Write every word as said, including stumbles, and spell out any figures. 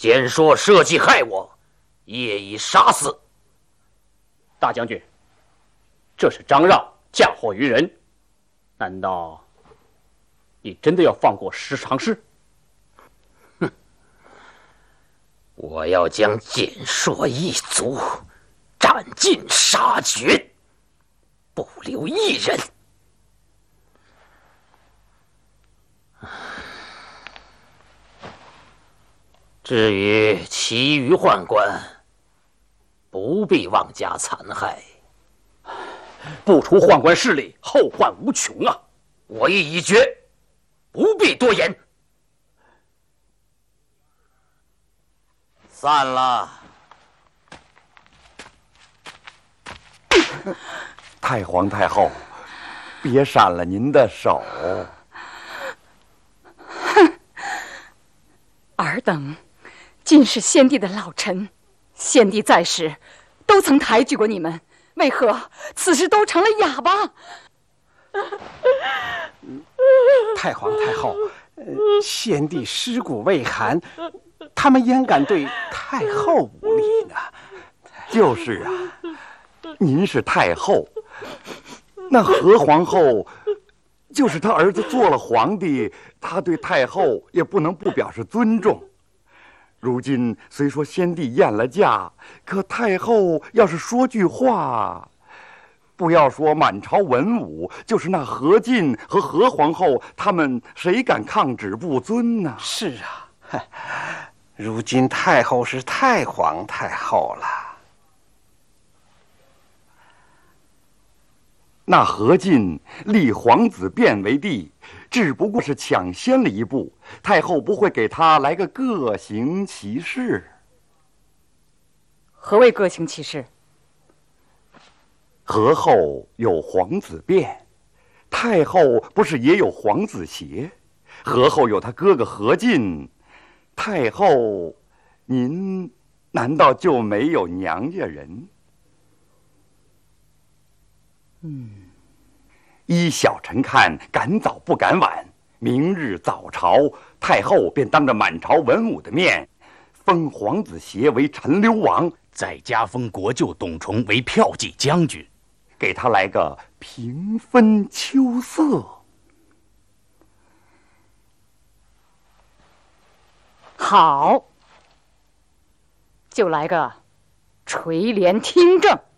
简说设计害我，业已杀死。 大将军，这是张让嫁祸于人，难道你真的要放过石常氏？ 哼！我要将简硕一族斩尽杀绝，不留一人。至于其余宦官，不必妄加残害。 不除宦官势力，后患无穷啊！ 我意已决，不必多言。散了。 太皇太后，别闪了您的手。 哼，尔等尽是先帝的老臣，先帝在时都曾抬举过你们，为何此时都成了哑巴？ 太皇太后，呃、先帝尸骨未寒，他们焉敢对太后无礼呢？ 就是啊，您是太后，那何皇后就是他儿子做了皇帝，他对太后也不能不表示尊重。如今虽说先帝验了驾，可太后要是说句话，不要说满朝文武，就是那何进和何皇后，他们谁敢抗旨不遵呢？ 是啊，如今太后是太皇太后了。 那何进立皇子辩为帝，只不过是抢先了一步，太后不会给他来个各行其事。 何谓各行其事？ 何后有皇子辩，太后不是也有皇子协？何后有他哥哥何进，太后您难道就没有娘家人？ 嗯， 依小臣看，赶早不赶晚，明日早朝，太后便当着满朝文武的面，封皇子协为陈留王， 再加封国舅董崇为骠骑将军， 给他来个平分秋色。 好，就来个垂帘听政。